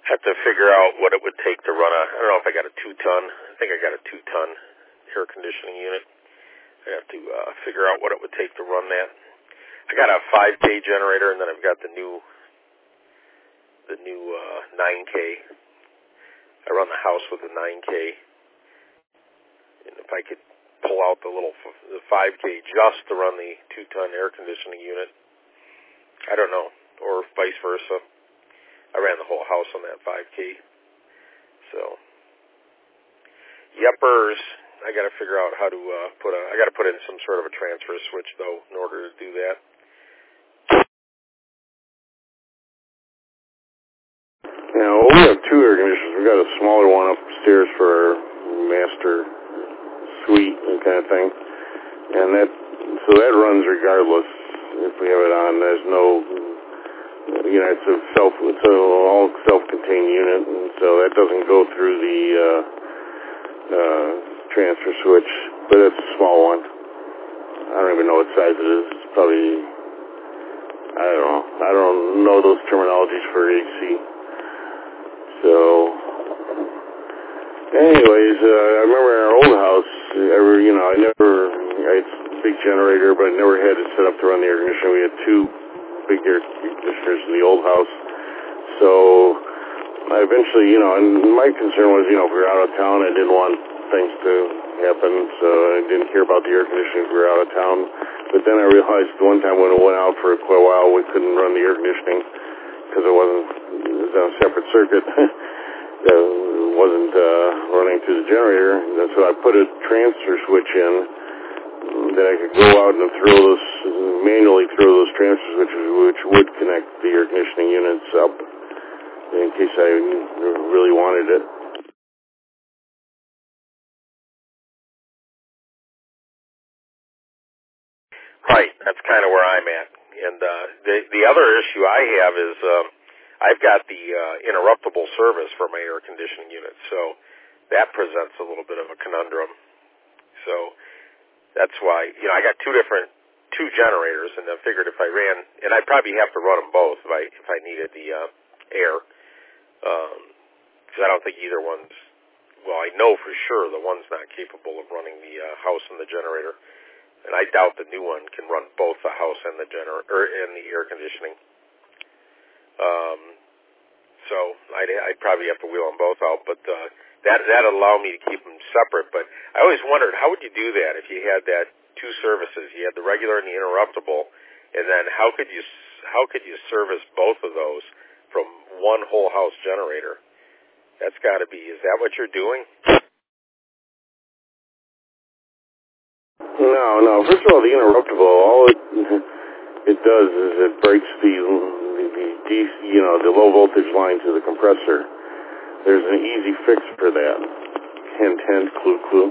Have to figure out what it would take to run I don't know if I got a 2-ton. I think I got a 2-ton air conditioning unit. I have to figure out what it would take to run that. I got a 5K generator, and then I've got the new 9K. I run the house with the 9K, and if I could pull out the 5K just to run the 2-ton air conditioning unit, I don't know, or vice versa. I ran the whole house on that 5K, so yepers. I got to figure out how to I got to put in some sort of a transfer switch though in order to do that. Yeah, well, we have 2 air conditioners. We've got a smaller one upstairs for our master suite and kind of thing, and that runs regardless if we have it on. There's no, it's a all self-contained unit, and so that doesn't go through the transfer switch, but it's a small one. I don't even know what size it is. It's probably, I don't know those terminologies for AC. So, anyways, I remember in our old house, I had a big generator, but I never had it set up to run the air conditioner. We had 2 big air conditioners in the old house. So, I eventually, and my concern was, if we were out of town, I didn't want things to happen, so I didn't care about the air conditioning if we were out of town. But then I realized one time when it went out for quite a while, we couldn't run the air conditioning because it was on a separate circuit. It wasn't running through the generator. And so I put a transfer switch in that I could go out and manually throw those transfer switches, which would connect the air conditioning units up in case I really wanted it. Right, that's kind of where I'm at. And the other issue I have is I've got the interruptible service for my air conditioning unit, so that presents a little bit of a conundrum. So that's why, I got two generators, and I figured if I ran, and I'd probably have to run them both if I needed the air, because I don't think either one's, well, I know for sure the one's not capable of running the house and the generator. And I doubt the new one can run both the house and the and the air conditioning. So I'd probably have to wheel them both out, but that'd allow me to keep them separate. But I always wondered, how would you do that if you had that 2 services? You had the regular and the interruptible, and then how could you service both of those from one whole house generator? That's got to be. Is that what you're doing? No. First of all, the interruptible, all it does is it breaks the low voltage line to the compressor. There's an easy fix for that. Hint, hint, clue, clue.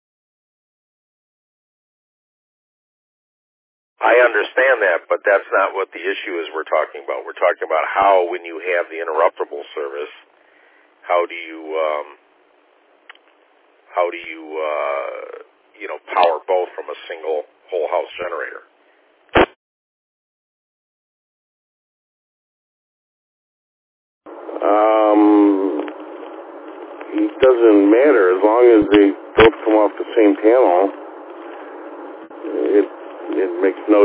I understand that, but that's not what the issue is we're talking about. We're talking about how, when you have the interruptible service, how do you power both from a single whole house generator? It doesn't matter as long as they both come off the same panel. It makes no